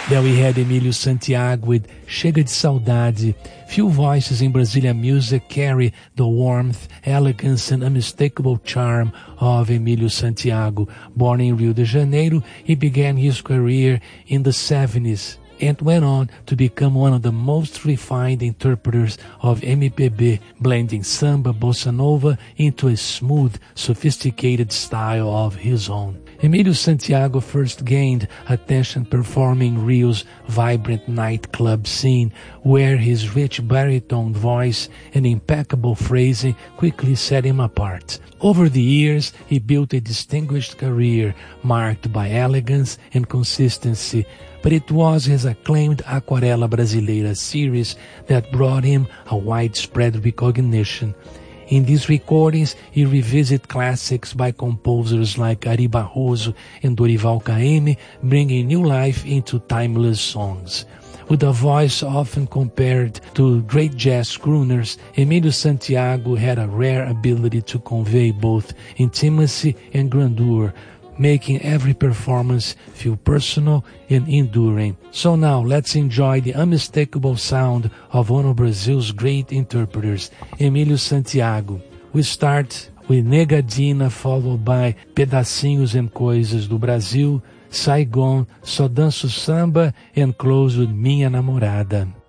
Then we had Emílio Santiago with Chega de Saudade. Few voices in Brazilian music carry the warmth, elegance, and unmistakable charm of Emílio Santiago. Born in Rio de Janeiro, he began his career in the 70s and went on to become one of the most refined interpreters of MPB, blending samba, bossa nova into a smooth, sophisticated style of his own. Emílio Santiago first gained attention performing Rio's vibrant nightclub scene, where his rich baritone voice and impeccable phrasing quickly set him apart. Over the years, he built a distinguished career marked by elegance and consistency, but it was his acclaimed Aquarela Brasileira series that brought him a widespread recognition. In these recordings, he revisited classics by composers like Ari Barroso and Dorival Caymmi, bringing new life into timeless songs. With a voice often compared to great jazz crooners, Emílio Santiago had a rare ability to convey both intimacy and grandeur, making every performance feel personal and enduring. So now, let's enjoy the unmistakable sound of one of Brazil's great interpreters, Emílio Santiago. We start with Negadina, followed by Pedacinhos and Coisas do Brasil, Saigon, Só Danço Samba, and close with Minha Namorada.